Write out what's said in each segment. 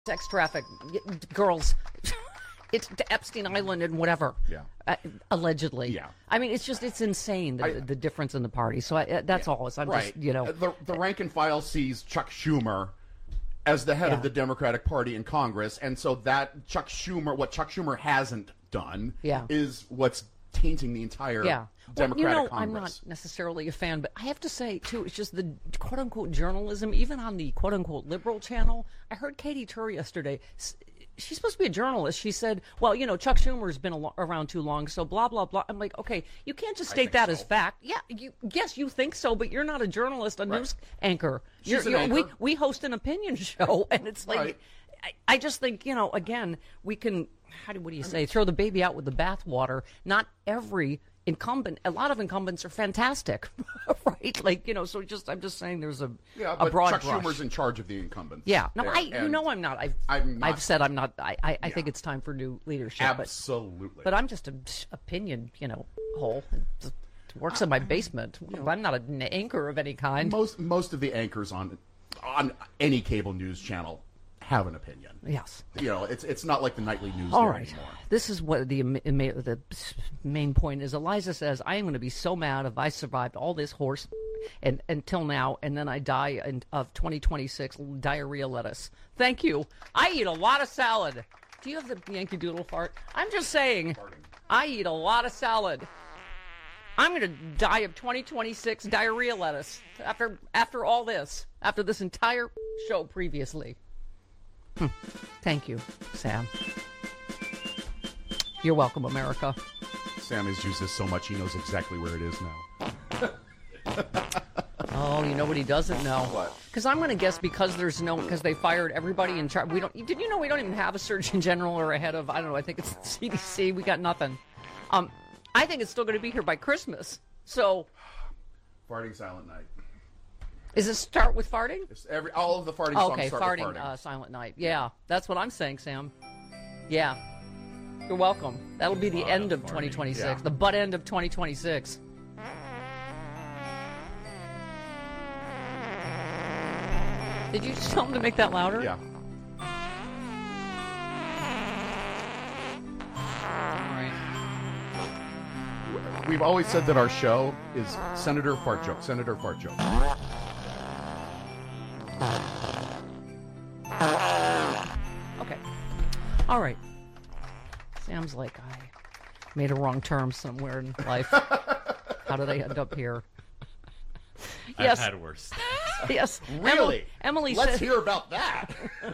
sex traffic girls it's to Epstein Island and whatever. Yeah. Allegedly. Yeah. I mean, it's insane, the difference in the party. So that's all. I'm right. just, The rank and file sees Chuck Schumer as the head of the Democratic Party in Congress. And so what Chuck Schumer hasn't done is what's tainting the entire Democratic Congress. I'm not necessarily a fan, but I have to say, too, it's just the quote-unquote journalism, even on the quote-unquote liberal channel. I heard Katie Tur yesterday. She's supposed to be a journalist. She said, well, Chuck Schumer's been around too long, so blah, blah, blah. I'm like, okay, you can't just state that as fact. Yeah, yes, you think so, but you're not a journalist, a news anchor. She's an anchor. We host an opinion show, and it's like, I just think, again, we can, what do you say, throw the baby out with the bathwater. Not every incumbent, a lot of incumbents are fantastic, right? Like, so I'm just saying there's a broad Chuck brush. Schumer's in charge of the incumbents. Yeah. No, I'm not. I've said I'm not. I think it's time for new leadership. Absolutely. But I'm just an opinion, hole. It works in my basement. I'm not an anchor of any kind. Most of the anchors on any cable news channel have an opinion. Yes. It's not like the nightly news All right. anymore. This is what the main point is. Eliza says, I am going to be so mad if I survived all this horse and until now, and then I die of 2026 diarrhea lettuce. Thank you. I eat a lot of salad. Do you have the Yankee Doodle fart? I'm just saying, I eat a lot of salad. I'm going to die of 2026 diarrhea lettuce after all this, after this entire show previously. Thank you, Sam. You're welcome, America. Sam has used this so much he knows exactly where it is now. Oh, you know what he doesn't know? What? Because I'm going to guess because they fired everybody in charge. Did you know we don't even have a Surgeon General or a head of, I don't know, I think it's the CDC. We got nothing. I think it's still going to be here by Christmas. So. Farting Silent Night. Is it start with farting? All of the farting songs start with farting. Silent Night. Yeah, that's what I'm saying, Sam. Yeah. You're welcome. That'll be the end of 2026, the butt end of 2026. Did you just tell him to make that louder? Yeah. All right. We've always said that our show is Senator Fart Joke. Senator Fart Joke. Okay. All right. Sam's like, I made a wrong turn somewhere in life. How did I end up here? I've had worse. Yes. Really? Emily Let's said, hear about that.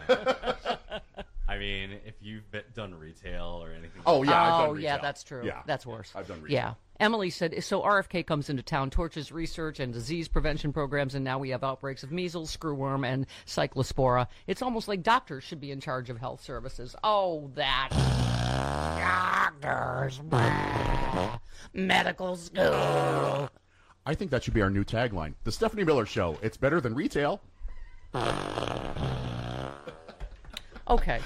I mean, if you've done retail or anything. Oh, yeah, I've done retail. Yeah, that's true. Yeah. That's worse. I've done retail. Yeah. Emily said, so RFK comes into town, torches research and disease prevention programs, and now we have outbreaks of measles, screwworm, and cyclospora. It's almost like doctors should be in charge of health services. Oh, that. Doctors. Medical school. I think that should be our new tagline. The Stephanie Miller Show. It's better than retail. Okay.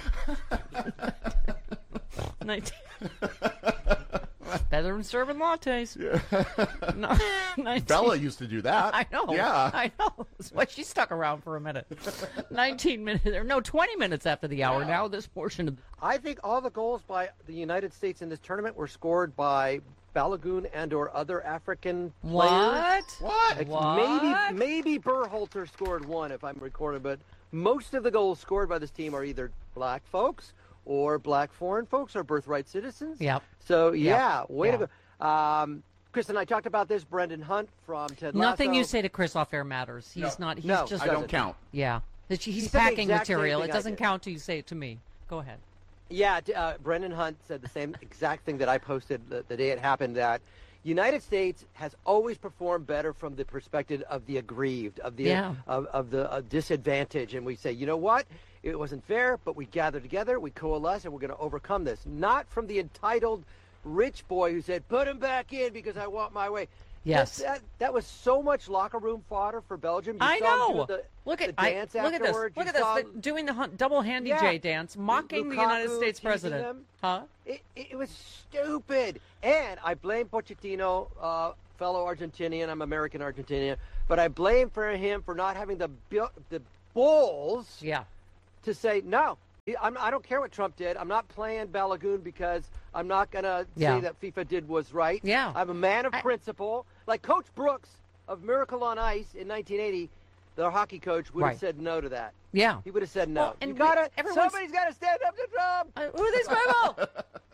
19. Better than serving lattes. Yeah. No, 19. Bella used to do that. I know. Yeah. I know. That's why she stuck around for a minute. 19 minutes, or no, 20 minutes after the hour. Now this portion of... I think all the goals by the United States in this tournament were scored by Balogun and or other African players. What? Maybe Berhalter scored one, if I'm recording, but most of the goals scored by this team are either black folks or black foreign folks or birthright citizens. Yep. So, way to go. Chris and I talked about this. Brendan Hunt from Ted Lasso. Nothing you say to Chris off air matters. He's not. He's just. I don't count. Yeah. He's said the packing exact same material. thing It I doesn't did. count till you say it to me. Go ahead. Yeah, Brendan Hunt said the same exact thing that I posted the day it happened, that United States has always performed better from the perspective of the aggrieved, of the of the disadvantaged. And we say, you know what? It wasn't fair, but we gathered together, we coalesced, and we're going to overcome this. Not from the entitled rich boy who said, put him back in because I want my way. Yes. That was so much locker room fodder for Belgium. You I saw know. them do Look the at dance look at this. afterwards. Look You at this. saw They're doing the double handy J dance, mocking the United Lukaku States teasing president. them. Huh? It was stupid. And I blame Pochettino, fellow Argentinian. I'm American Argentinian. But I blame him for not having the balls Yeah. to say, no, I don't care what Trump did. I'm not playing Balagoon because I'm not going to say that FIFA did was right. Yeah. I'm a man of principle. Like Coach Brooks of Miracle on Ice in 1980, the hockey coach would have said no to that. Yeah. He would have said no. Well, and somebody's got to stand up to Trump. Who are these people?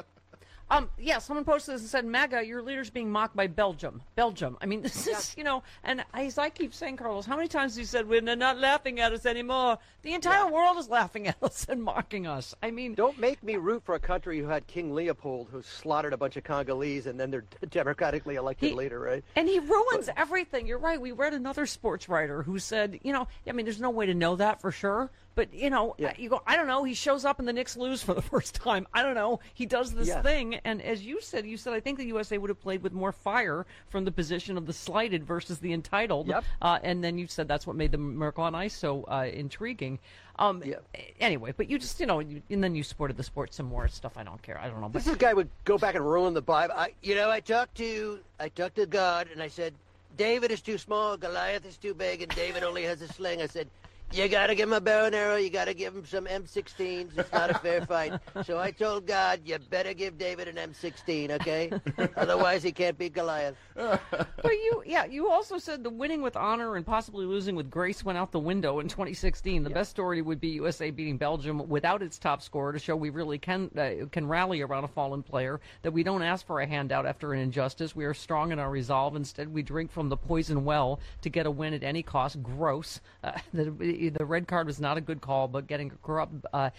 Someone posted this and said, MAGA, your leader's being mocked by Belgium. I mean, this is, and as I keep saying, Carlos, how many times have you said, we're not laughing at us anymore? The entire world is laughing at us and mocking us. I mean... Don't make me root for a country who had King Leopold, who slaughtered a bunch of Congolese, and then their democratically elected leader, right? And he ruins everything. You're right. We read another sports writer who said, there's no way to know that for sure. But, you go, I don't know. He shows up and the Knicks lose for the first time. I don't know. He does this thing. And as you said, I think the USA would have played with more fire from the position of the slighted versus the entitled. Yep. And then you said that's what made the Miracle on Ice so intriguing. Anyway, but you just, and then you supported the sport some more stuff. I don't care. I don't know. But this guy would go back and ruin the Bible. I talked to God and I said, David is too small, Goliath is too big, and David only has a sling. I said, you got to give him a bow and arrow. You got to give him some M16s. It's not a fair fight. So I told God, you better give David an M16, okay? Otherwise, he can't beat Goliath. But you also said the winning with honor and possibly losing with grace went out the window in 2016. The best story would be USA beating Belgium without its top scorer to show we really can rally around a fallen player, that we don't ask for a handout after an injustice. We are strong in our resolve. Instead, we drink from the poison well to get a win at any cost. Gross. The red card was not a good call, but getting corrupt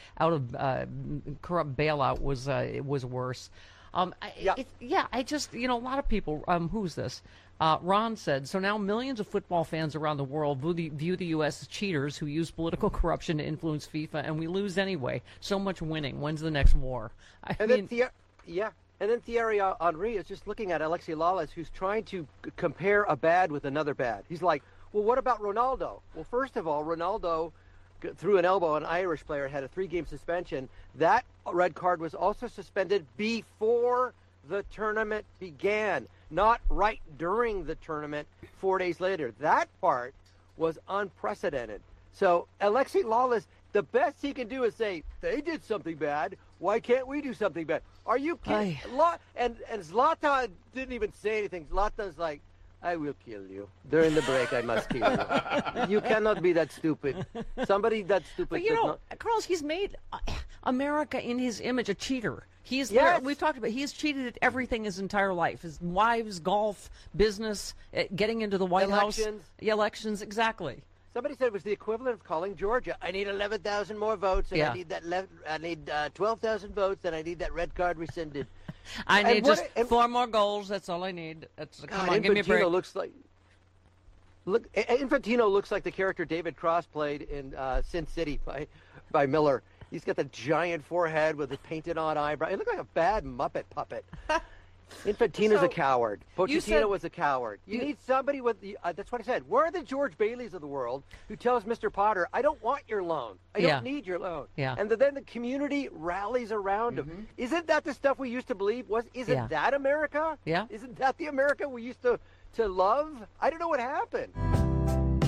corrupt bailout was worse. I just a lot of people. Who's this? Ron said, so now millions of football fans around the world view the U.S. as cheaters who use political corruption to influence FIFA, and we lose anyway. So much winning. When's the next war? And then Thierry Henry is just looking at Alexi Lalas, who's trying to compare a bad with another bad. He's like, well, what about Ronaldo? Well, first of all, Ronaldo threw an elbow on an Irish player, had a 3-game suspension. That red card was also suspended before the tournament began, not right during the tournament 4 days later. That part was unprecedented. So Alexi Lalas, the best he can do is say, they did something bad. Why can't we do something bad? Are you kidding? And Zlatan didn't even say anything. Zlatan's like, I will kill you. During the break, I must kill you. You cannot be that stupid. Somebody that stupid. But Carlos, he's made America in his image a cheater. We've talked about he's cheated at everything his entire life. His wives, golf, business, getting into the White House. Elections, exactly. Somebody said it was the equivalent of calling Georgia. I need 11,000 more votes, and I need 12,000 votes, and I need that red card rescinded. I need just 4 more goals. That's all I need. Come on, give me a break. Infantino looks like the character David Cross played in Sin City by Miller. He's got the giant forehead with the painted-on eyebrow. He looked like a bad Muppet puppet. Infantino's a coward. Pochettino was a coward. You need somebody with that's what I said. Where are the George Baileys of the world who tells Mr. Potter, I don't want your loan. I don't need your loan. Yeah. And then the community rallies around him. Isn't that the stuff we used to believe? Isn't that America? Yeah. Isn't that the America we used to love? I don't know what happened.